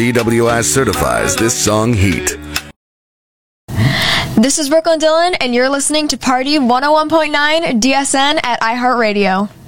DWI certifies this song heat. This is Brooklyn Dillon, and you're listening to Party 101.9 DSN at iHeartRadio.